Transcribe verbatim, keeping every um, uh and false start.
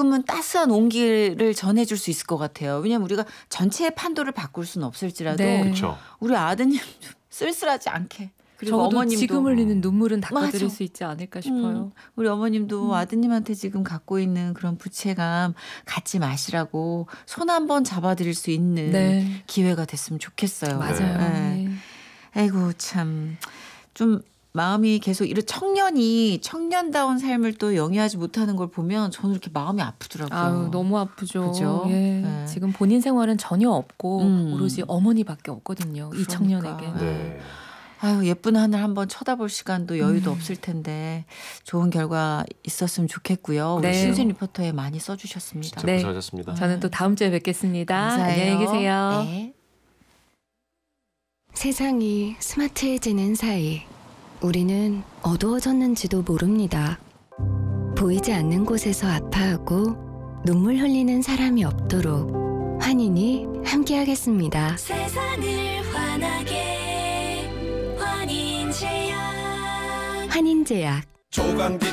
조금은 따스한 온기를 전해줄 수 있을 것 같아요. 왜냐하면 우리가 전체의 판도를 바꿀 수는 없을지라도 네. 그렇죠. 우리 아드님 좀 쓸쓸하지 않게. 그리고 적어도 어머님도 지금 흘리는 눈물은 닦아드릴 맞아. 수 있지 않을까 싶어요. 음, 우리 어머님도 음. 아드님한테 지금 갖고 있는 그런 부채감 갖지 마시라고 손 한번 잡아드릴 수 있는 네. 기회가 됐으면 좋겠어요. 맞아요. 네. 네. 아이고 참 좀 마음이 계속 이런 청년이 청년다운 삶을 또 영위하지 못하는 걸 보면 저는 이렇게 마음이 아프더라고요. 아유, 너무 아프죠. 그죠? 예. 네. 지금 본인 생활은 전혀 없고 음. 오로지 어머니밖에 없거든요. 이 그러니까. 청년에게. 네. 아유 예쁜 하늘 한번 쳐다볼 시간도 여유도 음. 없을 텐데 좋은 결과 있었으면 좋겠고요. 우리 네. 신순 리포터에 많이 써주셨습니다. 진짜 네. 고생하셨습니다. 저는 또 다음 주에 뵙겠습니다. 감사해요. 안녕히 계세요. 네. 세상이 스마트해지는 사이 우리는 어두워졌는지도 모릅니다. 보이지 않는 곳에서 아파하고 눈물 흘리는 사람이 없도록 환인이 함께하겠습니다. 세상을 환하게 환인제약 환인제약 조강비